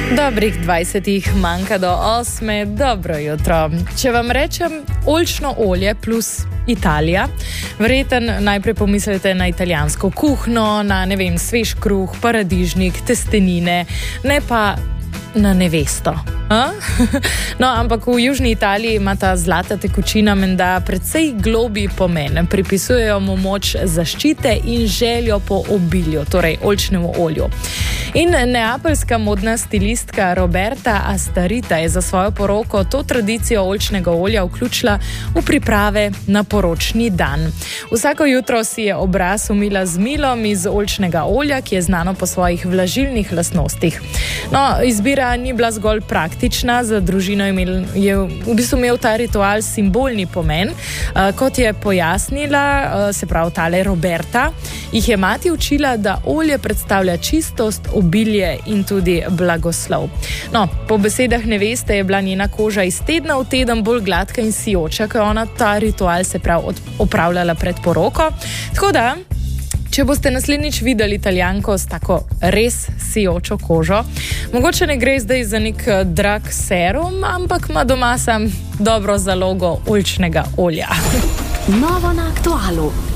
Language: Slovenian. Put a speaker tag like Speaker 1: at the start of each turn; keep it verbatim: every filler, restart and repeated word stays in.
Speaker 1: Dobrih dvajsetih manjka do osme, dobro jutro. Če vam rečem oljčno olje plus Italija, verjeten najprej pomislite na italijansko kuhno, na ne vem, svež kruh, paradižnik, testenine, ne pa na nevesto. A? No, ampak v južni Italiji ima ta zlata tekočina menda precej globlji pomen. Pripisujejo mu moč zaščite in željo po obilju, torej oljčnemu olju. In neapeljska modna stilistka Roberta Astarita je za svojo poroko to tradicijo oljčnega olja vključila v priprave na poročni dan. Vsako jutro si je obraz umila z milom iz oljčnega olja, ki je znano po svojih vlažilnih lastnostih. No, izbira ni bila zgolj praktična, za družino je v bistvu imel ta ritual simbolni pomen. Kot je pojasnila, se pravi tale Roberta, jih je mati učila, da olje predstavlja čistost, obilje in tudi blagoslov. No, po besedah neveste je bila njena koža iz tedna v teden bolj gladka in sijoča, ko je ona ta ritual se prav opravljala pred poroko. Tako da, če boste naslednjič videli Italijanko s tako res sijočo kožo, mogoče ne gre zdaj za nek drag serum, ampak ima doma sam dobro zalogo oljčnega olja.
Speaker 2: Novo na Aktualu.